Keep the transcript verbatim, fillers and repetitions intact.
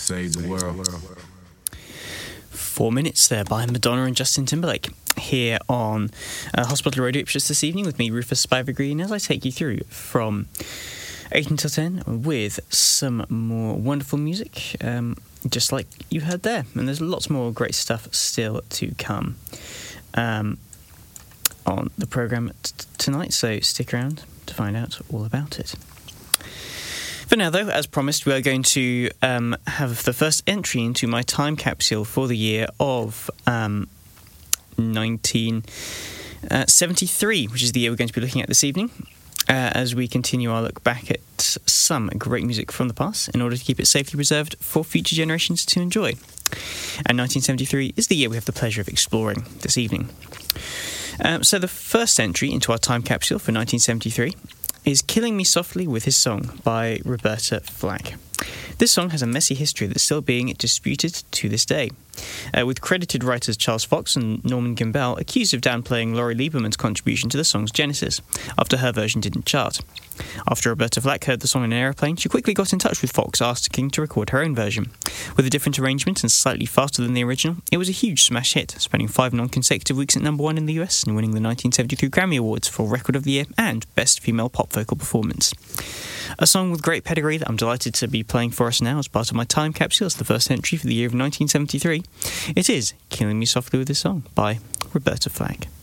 Save the world. Four Minutes there by Madonna and Justin Timberlake here on uh, Hospital Radio Ipswich this evening with me, Rufus Spiver-Green, as I take you through from eight until ten with some more wonderful music, um, just like you heard there. And there's lots more great stuff still to come um, on the programme t- tonight, so stick around to find out all about it. For now, though, as promised, we are going to um, have the first entry into my time capsule for the year of um, nineteen seventy-three, which is the year we're going to be looking at this evening, uh, as we continue our look back at some great music from the past in order to keep it safely preserved for future generations to enjoy. And nineteen seventy-three is the year we have the pleasure of exploring this evening. Um, so the first entry into our time capsule for nineteen seventy-three is Killing Me Softly with His Song by Roberta Flack. This song has a messy history that's still being disputed to this day, uh, with credited writers Charles Fox and Norman Gimbel accused of downplaying Laurie Lieberman's contribution to the song's genesis, after her version didn't chart. After Roberta Flack heard the song in an aeroplane, she quickly got in touch with Fox, asking to record her own version. With a different arrangement and slightly faster than the original, it was a huge smash hit, spending five non-consecutive weeks at number one in the U S and winning the nineteen seventy-three Grammy Awards for Record of the Year and Best Female Pop Vocal Performance. A song with great pedigree that I'm delighted to be playing for us now as part of my time capsule as the first entry for the year of nineteen seventy-three. It is Killing Me Softly with This Song by Roberta Flack.